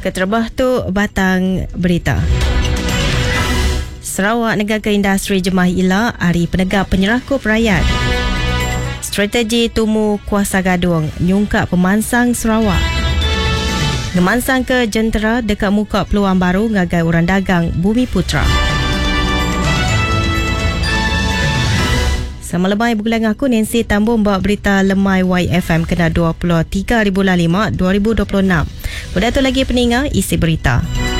Keterbah tu batang berita. Sarawak negara industri jemaah ila hari penegak penyerahkup rakyat. Strategi tumu kuasa gadung nyungkap pemansang Sarawak. Ngemansang ke jentera dekat muka peluang baru ngagai orang dagang Bumiputra. Sama lemai bergulang aku Nancy Tambun bawa berita lemai YFM kena 23 bulan 5 2026. Pada tu lagi peningat isi berita.